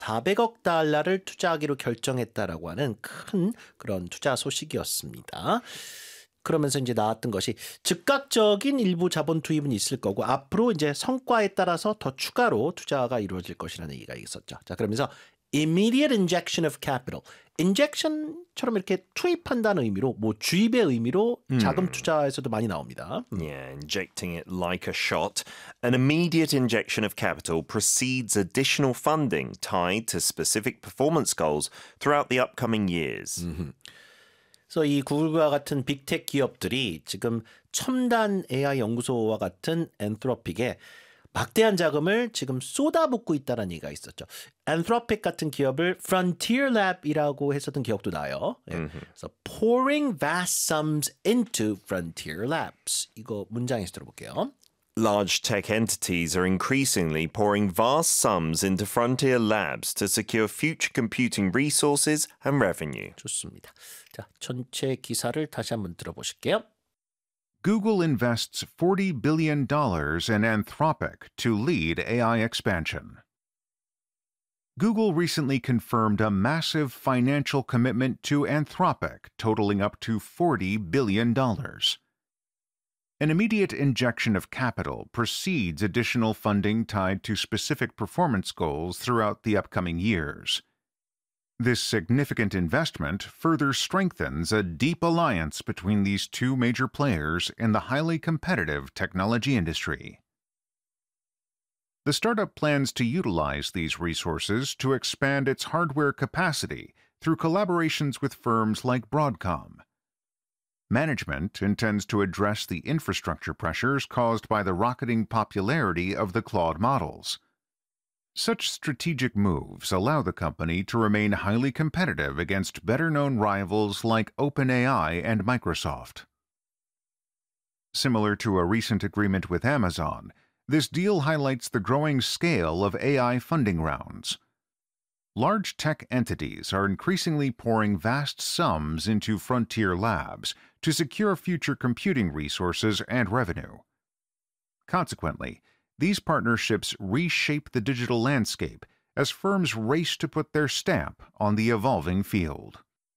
400억 달러를 투자하기로 결정했다라고 하는 큰 그런 투자 소식이었습니다. 그러면서 이제 나왔던 것이 즉각적인 일부 자본 투입은 있을 거고 앞으로 이제 성과에 따라서 더 추가로 투자가 이루어질 것이라는 얘기가 있었죠. 자, 그러면서 immediate injection of capital. injection처럼 이렇게 투입한다는 의미로 뭐 주입의 의미로 자금 투자에서도 많이 나옵니다. Yeah, injecting it like a shot. An immediate injection of capital precedes additional funding tied to specific performance goals throughout the upcoming years. 그래서 이 구글과 같은 빅테크 기업들이 지금 첨단 AI 연구소와 같은 엔트로픽에 막대한 자금을 지금 쏟아붓고 있다는 얘기가 있었죠. 엔트로픽 같은 기업을 Frontier Lab이라고 했었던 기억도 나요. 예. 그래서 pouring vast sums into Frontier Labs. 이거 문장에서 들어볼게요. Large tech entities are increasingly pouring vast sums into frontier labs to secure future computing resources and revenue. 좋습니다. 자, 전체 기사를 다시 한번 들어보실게요. Google invests $40 billion in Anthropic to lead AI expansion. Google recently confirmed a massive financial commitment to Anthropic totaling up to $40 billion. An immediate injection of capital precedes additional funding tied to specific performance goals throughout the upcoming years. This significant investment further strengthens a deep alliance between these two major players in the highly competitive technology industry. The startup plans to utilize these resources to expand its hardware capacity through collaborations with firms like Broadcom. Management intends to address the infrastructure pressures caused by the rocketing popularity of the Claude models. Such strategic moves allow the company to remain highly competitive against better-known rivals like OpenAI and Microsoft. Similar to a recent agreement with Amazon, this deal highlights the growing scale of AI funding rounds. Large tech entities are increasingly pouring vast sums into frontier labs to secure future computing resources and revenue. Consequently, these partnerships reshape the digital landscape as firms race to put their stamp on the evolving field.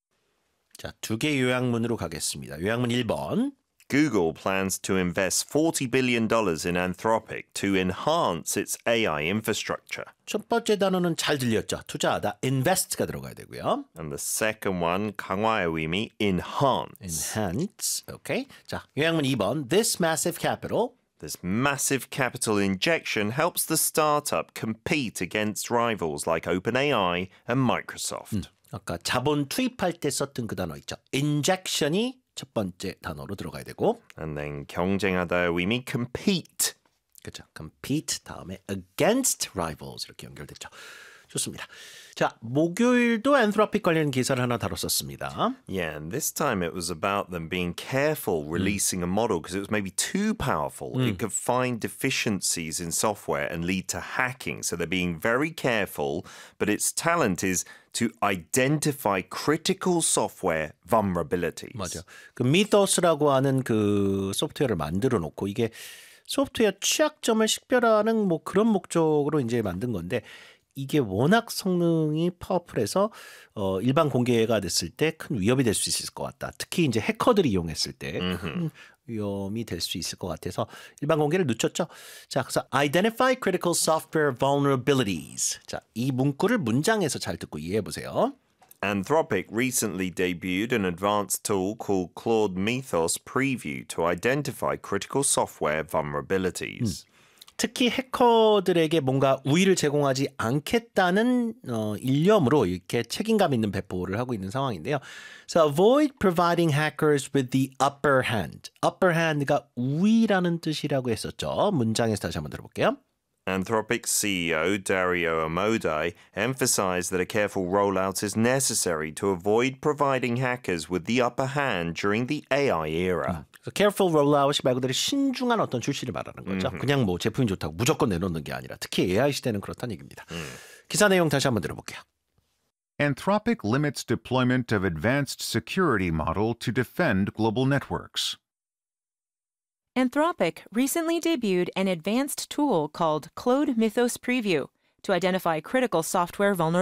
자, 두 개 요약문으로 가겠습니다. 요약문 1번. Google plans to invest $40 billion in Anthropic to enhance its AI infrastructure. 첫 번째 단어는 잘 들렸죠. 투자하다, invest가 들어가야 되고요. And the second one, 강화의 의미, enhance. enhance, okay. 자, 요약문 2번. This massive capital. This massive capital injection helps the startup compete against rivals like OpenAI and Microsoft. 아까 자본 투입할 때 썼던 그 단어 있죠. injection이 첫 번째 단어로 들어가야 되고. And then 경쟁하다의 의미, compete. 그렇죠. compete 다음에 against rivals 이렇게 연결됐죠. 좋습니다. 자, 목요일도 엔트로픽 관련 기사를 하나 다뤘었습니다. Yeah, and this time it was about them being careful releasing a model because it was maybe too powerful. It could find deficiencies in software and lead to hacking. So they're being very careful, but its talent is to identify critical software vulnerabilities. 맞아. 그 미토스라고 하는 그 소프트웨어를 만들어 놓고 이게 소프트웨어 취약점을 식별하는 뭐 그런 목적으로 이제 만든 건데 이게 워낙 성능이 파워풀해서 일반 공개가 됐을 때 큰 위협이 될 수 있을 것 같다. 특히 이제 해커들이 이용했을 때 큰 위험이 될 수 있을 것 같아서 일반 공개를 늦췄죠. 자, 그래서 identify critical software vulnerabilities. 자, 이 문구를 문장에서 잘 듣고 이해해 보세요. Anthropic recently debuted an advanced tool called Claude Mythos Preview to identify critical software vulnerabilities. 특히 해커들에게 뭔가 우위를 제공하지 않겠다는 일념으로 이렇게 책임감 있는 배포를 하고 있는 상황인데요. So avoid providing hackers with the upper hand. upper hand가 우위라는 뜻이라고 했었죠. 문장에서 다시 한번 들어볼게요. Anthropic CEO Dario Amodei emphasized that a careful rollout is necessary to avoid providing hackers with the upper hand during the AI era. careful rollout이 말 그대로 신중한 어떤 출시를 말하는 거죠. 그냥 뭐 제품이 좋다고 무조건 내놓는 게 아니라 특히 AI 시대는 그렇다는 얘기입니다. 기사 내용 다시 한번 들어볼게요. Anthropic limits deployment of advanced security model to defend global networks. Anthropic recently debuted an advanced tool called Claude Mythos Preview to identify critical software vulnerabilities.